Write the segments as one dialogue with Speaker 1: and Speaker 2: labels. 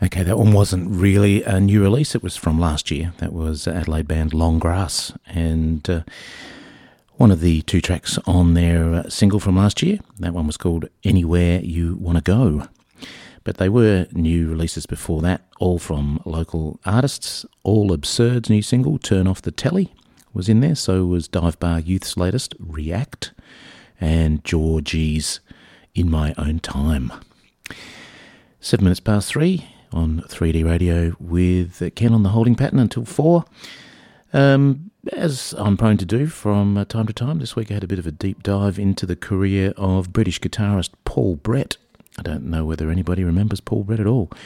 Speaker 1: Okay, that one wasn't really a new release. It was from last year. That was Adelaide band Long Grass, and one of the two tracks on their single from last year. That one was called Anywhere You Wanna Go. But they were new releases before that, all from local artists. All Absurd's new single, Turn Off the Telly, was in there. So was Dive Bar Youth's latest, React, and Georgie's In My Own Time. 7 minutes past 3 on 3D Radio with Ken on the holding pattern until 4. As I'm prone to do from time to time, this week I had a bit of a deep dive into the career of British guitarist Paul Brett. I don't know whether anybody remembers Paul Brett at all.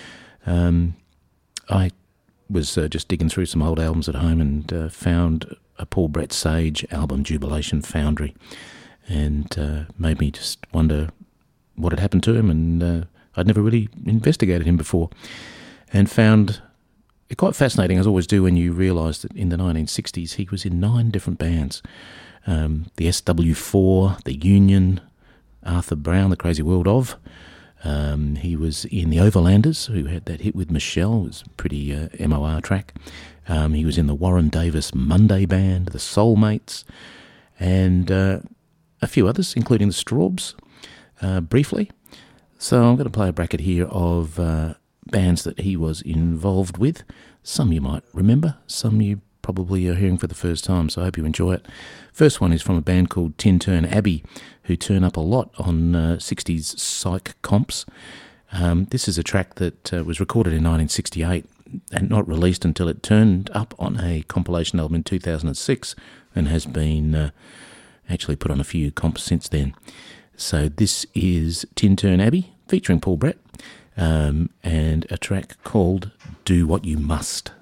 Speaker 1: I was just digging through some old albums at home and found a Paul Brett Sage album, Jubilation Foundry, and made me just wonder what had happened to him, and I'd never really investigated him before, and found it quite fascinating, as I always do, when you realise that in the 1960s he was in 9 different bands. The SW4, The Union, Arthur Brown, The Crazy World Of. He was in the Overlanders, who had that hit with Michelle. It was a pretty MOR track. He was in the Warren Davis Monday Band, The Soulmates, and a few others, including the Strawbs, briefly. So I'm going to play a bracket here of bands that he was involved with. Some you might remember, some you probably are hearing for the first time, so I hope you enjoy it. First one is from a band called Tintern Abbey, who turn up a lot on 60s psych comps. This is a track that was recorded in 1968 and not released until it turned up on a compilation album in 2006 and has been actually put on a few comps since then. So this is Tintern Abbey featuring Paul Brett and a track called Do What You Must.